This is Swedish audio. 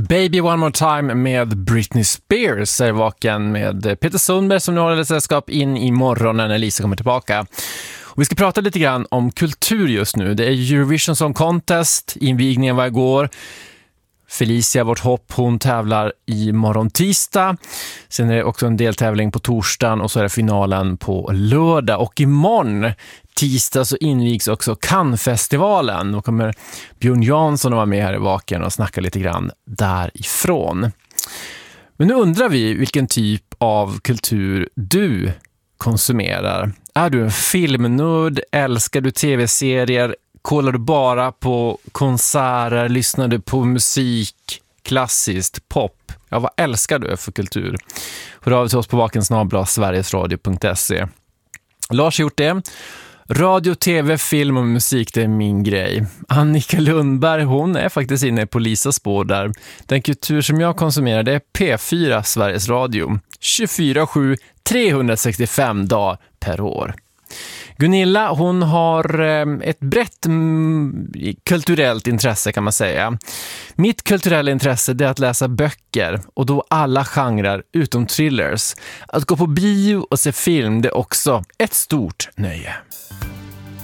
Baby One More Time med Britney Spears är vaken med Peter Sundberg som nu håller ett sällskap in i morgon när Lisa kommer tillbaka. Och vi ska prata lite grann om kultur just nu. Det är Eurovision Song Contest, invigningen var igår. Felicia, vårt hopp, hon tävlar i morgon tisdag. Sen är det också en deltävling på torsdagen och så är det finalen på lördag. Och imorgon tisdag så invigs också Cannes-festivalen. Då kommer Björn Jansson att vara med här i vaken och snacka lite grann därifrån. Men nu undrar vi vilken typ av kultur du konsumerar. Är du en filmnörd? Älskar du tv-serier? Kollar du bara på konserter? Lyssnar du på musik? Klassiskt, pop? Ja, vad älskar du för kultur? Hör av till oss på vakensnabla.sverigesradio.se. Lars har gjort det. Radio, tv, film och musik, det är min grej. Annika Lundberg, hon är faktiskt inne på Lisas spår där. Den kultur som jag konsumerar, det är P4 Sveriges Radio. 24/7, 365 dagar per år. Gunilla, hon har ett brett kulturellt intresse kan man säga. Mitt kulturella intresse är att läsa böcker och då alla genrer utom thrillers. Att gå på bio och se film, det är också ett stort nöje.